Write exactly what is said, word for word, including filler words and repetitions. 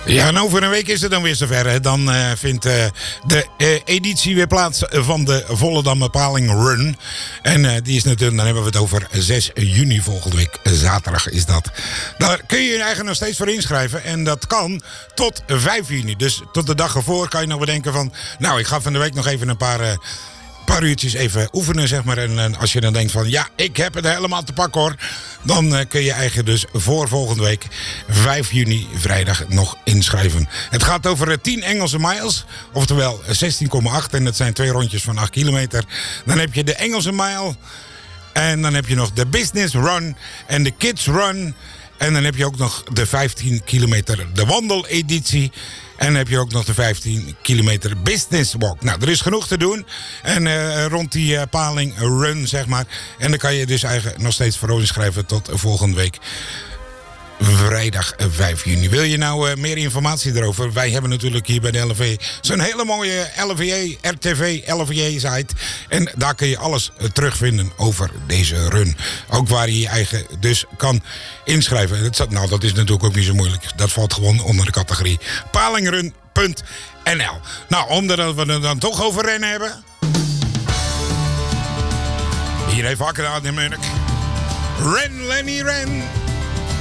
Ja, en over een week is het dan weer zover. Hè. Dan uh, vindt uh, de uh, editie weer plaats van de Volendam Paling Run. En uh, die is natuurlijk, dan hebben we het over zes juni volgende week. Zaterdag is dat. Daar kun je je eigen nog steeds voor inschrijven. En dat kan tot vijf juni. Dus tot de dag ervoor kan je nog bedenken van... Nou, ik ga van de week nog even een paar... Uh, paar uurtjes even oefenen, zeg maar. En, en als je dan denkt van, ja, ik heb het helemaal te pakken, hoor. Dan uh, kun je eigen dus voor volgende week, vijf juni, vrijdag, nog inschrijven. Het gaat over uh, tien Engelse miles. Oftewel zestien komma acht. En dat zijn twee rondjes van acht kilometer. Dan heb je de Engelse mile. En dan heb je nog de Business Run. En de Kids Run. En dan heb je ook nog de vijftien kilometer, de wandeleditie. En dan heb je ook nog de vijftien kilometer business walk. Nou, er is genoeg te doen. En uh, rond die uh, Paling Run, zeg maar. En dan kan je dus eigenlijk nog steeds voor inschrijven tot volgende week. Vrijdag vijf juni. Wil je nou uh, meer informatie erover? Wij hebben natuurlijk hier bij de L V J zo'n hele mooie L V J, R T V, L V J-site. En daar kun je alles uh, terugvinden over deze run. Ook waar je je eigen dus kan inschrijven. Dat, nou, dat is natuurlijk ook niet zo moeilijk. Dat valt gewoon onder de categorie palingrun punt n l. Nou, omdat we het dan toch over rennen hebben. Hier even hakken aan de Munnik. Ren, Lenny, ren.